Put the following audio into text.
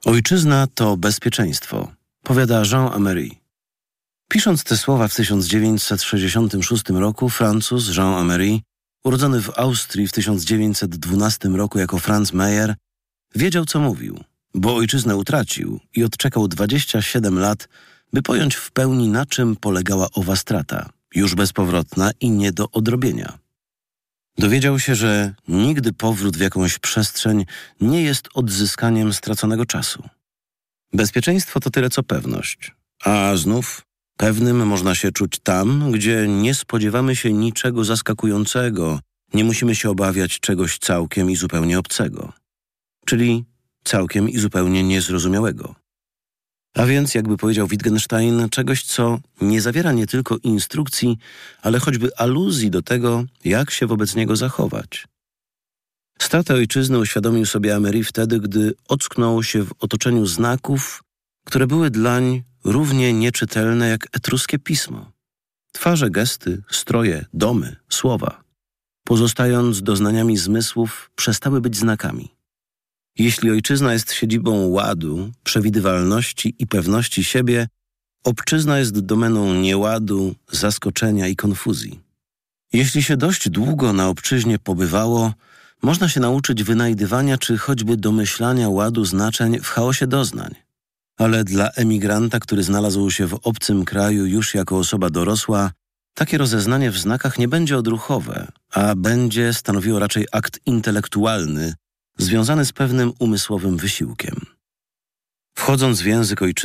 Ojczyzna to bezpieczeństwo, powiada Jean Amery. Pisząc te słowa w 1966 roku, Francuz Jean Amery, urodzony w Austrii w 1912 roku jako Franz Meyer, wiedział, co mówił, bo ojczyznę utracił i odczekał 27 lat, by pojąć w pełni, na czym polegała owa strata, już bezpowrotna i nie do odrobienia. Dowiedział się, że nigdy powrót w jakąś przestrzeń nie jest odzyskaniem straconego czasu. Bezpieczeństwo to tyle co pewność, a znów pewnym można się czuć tam, gdzie nie spodziewamy się niczego zaskakującego, nie musimy się obawiać czegoś całkiem i zupełnie obcego, czyli całkiem i zupełnie niezrozumiałego. A więc, jakby powiedział Wittgenstein, czegoś, co nie zawiera nie tylko instrukcji, ale choćby aluzji do tego, jak się wobec niego zachować. Stratę ojczyzny uświadomił sobie Amery wtedy, gdy ocknął się w otoczeniu znaków, które były dlań równie nieczytelne jak etruskie pismo. Twarze, gesty, stroje, domy, słowa, pozostając doznaniami zmysłów, przestały być znakami. Jeśli ojczyzna jest siedzibą ładu, przewidywalności i pewności siebie, obczyzna jest domeną nieładu, zaskoczenia i konfuzji. Jeśli się dość długo na obczyźnie pobywało, można się nauczyć wynajdywania czy choćby domyślania ładu znaczeń w chaosie doznań. Ale dla emigranta, który znalazł się w obcym kraju już jako osoba dorosła, takie rozeznanie w znakach nie będzie odruchowe, a będzie stanowiło raczej akt intelektualny, związany z pewnym umysłowym wysiłkiem. Wchodząc w język ojczyzny,